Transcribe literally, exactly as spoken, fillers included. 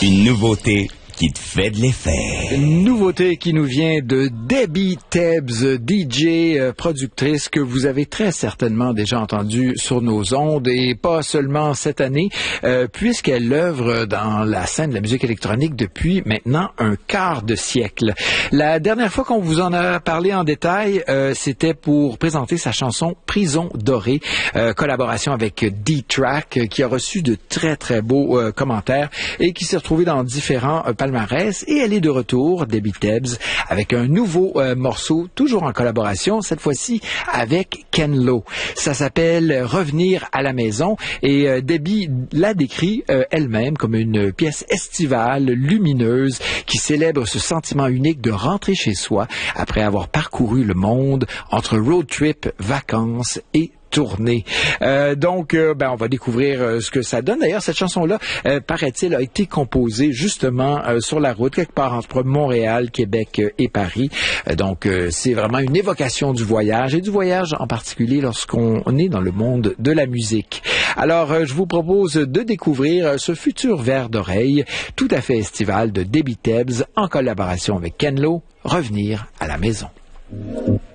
Une nouveauté qui te fait de l'effet. Une nouveauté qui nous vient de Debbie Tebbs, D J, euh, productrice que vous avez très certainement déjà entendue sur nos ondes et pas seulement cette année, euh, puisqu'elle œuvre dans la scène de la musique électronique depuis maintenant un quart de siècle. La dernière fois qu'on vous en a parlé en détail, euh, c'était pour présenter sa chanson Prison Dorée, euh, collaboration avec D-Track, euh, qui a reçu de très très beaux euh, commentaires et qui s'est retrouvée dans différents euh, palmarès. Et elle est de retour, Debbie Tebbs, avec un nouveau euh, morceau, toujours en collaboration, cette fois-ci avec Ken Lo. Ça s'appelle Revenir à la maison et euh, Debbie l'a décrit euh, elle-même comme une pièce estivale, lumineuse, qui célèbre ce sentiment unique de rentrer chez soi après avoir parcouru le monde entre road trip, vacances et tournée. Euh, donc, euh, ben, on va découvrir euh, ce que ça donne. D'ailleurs, cette chanson-là, euh, paraît-il, a été composée justement euh, sur la route, quelque part entre Montréal, Québec euh, et Paris. Euh, donc, euh, c'est vraiment une évocation du voyage, et du voyage en particulier lorsqu'on est dans le monde de la musique. Alors, euh, je vous propose de découvrir ce futur verre d'oreille tout à fait estival de Debbie Tebbs en collaboration avec Ken Lo, Revenir à la maison.